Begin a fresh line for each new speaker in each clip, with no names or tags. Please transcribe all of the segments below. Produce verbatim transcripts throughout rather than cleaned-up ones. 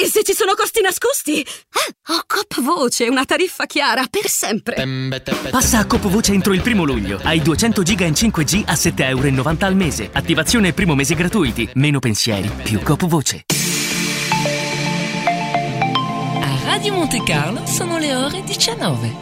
E se ci sono costi nascosti? Ah, ho Coop Voce, una tariffa chiara per sempre.
Passa a Coop Voce entro il primo luglio. Hai duecento giga in cinque G a sette virgola novanta euro al mese. Attivazione e primo mese gratuiti. Meno pensieri, più Coop Voce.
A Radio Monte Carlo sono le ore diciannove.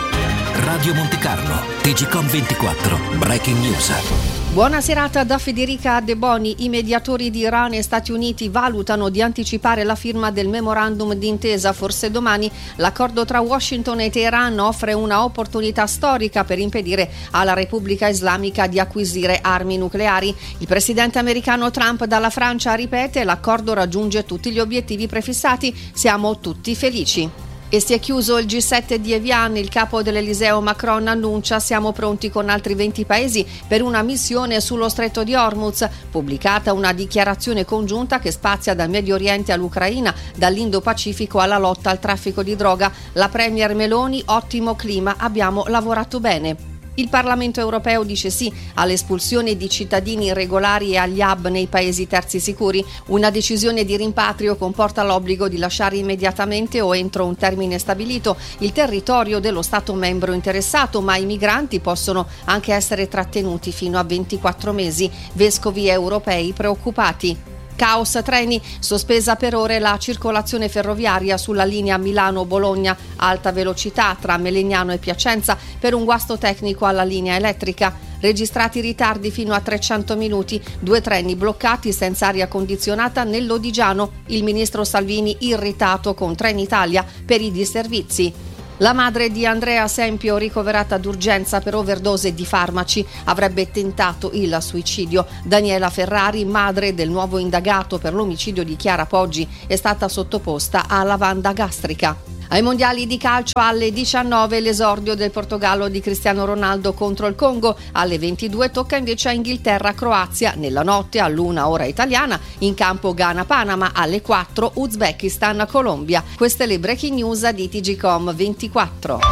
Radio Monte Carlo, T G Com ventiquattro, Breaking News.
Buona serata da Federica De Boni. I mediatori di Iran e Stati Uniti valutano di anticipare la firma del memorandum d'intesa forse domani. L'accordo tra Washington e Teheran offre una opportunità storica per impedire alla Repubblica Islamica di acquisire armi nucleari. Il presidente americano Trump dalla Francia ripete: l'accordo raggiunge tutti gli obiettivi prefissati, siamo tutti felici. E si è chiuso il G sette di Evian. Il capo dell'Eliseo Macron annuncia: siamo pronti con altri venti paesi per una missione sullo stretto di Hormuz. Pubblicata una dichiarazione congiunta che spazia dal Medio Oriente all'Ucraina, dall'Indo-Pacifico alla lotta al traffico di droga. La premier Meloni: ottimo clima, abbiamo lavorato bene. Il Parlamento europeo dice sì all'espulsione di cittadini irregolari e agli hub nei paesi terzi sicuri. Una decisione di rimpatrio comporta l'obbligo di lasciare immediatamente o entro un termine stabilito il territorio dello Stato membro interessato, ma i migranti possono anche essere trattenuti fino a ventiquattro mesi. Vescovi europei preoccupati. Caos treni, sospesa per ore la circolazione ferroviaria sulla linea Milano-Bologna, alta velocità tra Melegnano e Piacenza per un guasto tecnico alla linea elettrica. Registrati ritardi fino a trecento minuti, due treni bloccati senza aria condizionata nell'Odigiano. Il ministro Salvini irritato con Trenitalia per i disservizi. La madre di Andrea Sempio, ricoverata d'urgenza per overdose di farmaci, avrebbe tentato il suicidio. Daniela Ferrari, madre del nuovo indagato per l'omicidio di Chiara Poggi, è stata sottoposta a lavanda gastrica. Ai mondiali di calcio alle diciannove l'esordio del Portogallo di Cristiano Ronaldo contro il Congo. Alle ventidue tocca invece a Inghilterra-Croazia. Nella notte all'una ora italiana in campo Ghana-Panama. Alle quattro Uzbekistan-Colombia. Queste le breaking news di T G Com ventiquattro.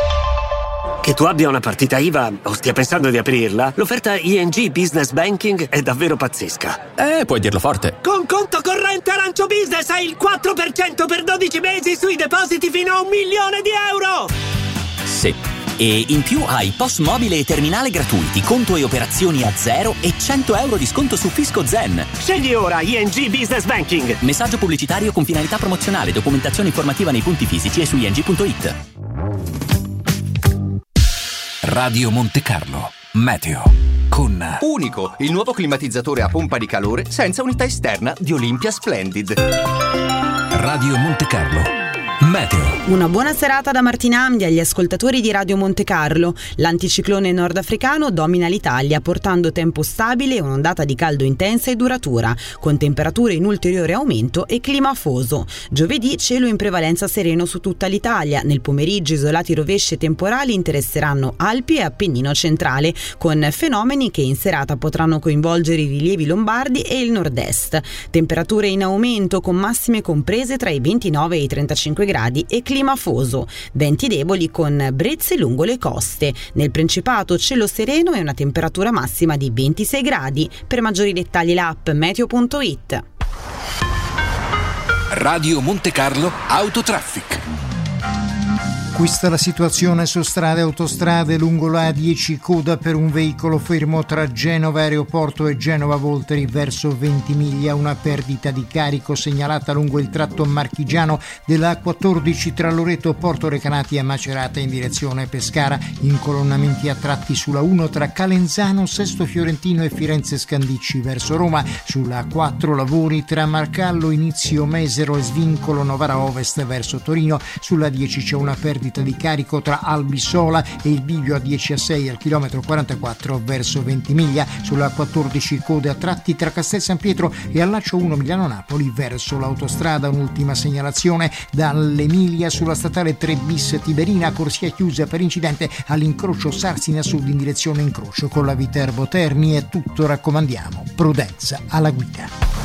Che tu abbia una partita I V A o stia pensando di aprirla, l'offerta I N G Business Banking è davvero pazzesca.
Eh, puoi dirlo forte.
Con conto corrente Arancio Business hai il quattro per cento per dodici mesi sui depositi fino a un milione di euro!
Sì. E in più hai P O S mobile e terminale gratuiti, conto e operazioni a zero e cento euro di sconto su Fisco Zen.
Scegli ora I N G Business Banking.
Messaggio pubblicitario con finalità promozionale, documentazione informativa nei punti fisici e su i n g punto i t.
Radio Monte Carlo, Meteo, con
Unico, il nuovo climatizzatore a pompa di calore senza unità esterna di Olympia Splendid.
Radio Monte Carlo, Meteo.
Una buona serata da Martina Amdi agli ascoltatori di Radio Monte Carlo. L'anticiclone nordafricano domina l'Italia portando tempo stabile e un'ondata di caldo intensa e duratura, con temperature in ulteriore aumento e clima afoso. Giovedì cielo in prevalenza sereno su tutta l'Italia. Nel pomeriggio isolati rovesci e temporali interesseranno Alpi e Appennino centrale, con fenomeni che in serata potranno coinvolgere i rilievi lombardi e il nord-est. Temperature in aumento con massime comprese tra i ventinove e i trentacinque gradi e clima afoso, venti deboli con brezze lungo le coste. Nel Principato cielo sereno e una temperatura massima di ventisei gradi. Per maggiori dettagli l'app meteo punto i t.
Radio Monte Carlo Autotraffic.
Questa è la situazione su strade e autostrade. Lungo la A dieci coda per un veicolo fermo tra Genova Aeroporto e Genova Volteri verso Ventimiglia, una perdita di carico segnalata lungo il tratto marchigiano della A quattordici tra Loreto Porto Recanati e Macerata in direzione Pescara, incolonnamenti a tratti sulla uno tra Calenzano, Sesto Fiorentino e Firenze Scandicci verso Roma, sulla A quattro lavori tra Marcallo Inizio Mesero e Svincolo Novara Ovest verso Torino, sulla dieci c'è una perdita di carico tra Albisola e il bivio a dieci a sei al chilometro quarantaquattro verso Ventimiglia, sulla quattordici code a tratti tra Castel San Pietro e allaccio uno Milano-Napoli verso l'autostrada. Un'ultima segnalazione dall'Emilia sulla statale tre bis Tiberina, corsia chiusa per incidente all'incrocio Sarsina Sud in direzione incrocio con la Viterbo Terni. È tutto, raccomandiamo prudenza alla guida.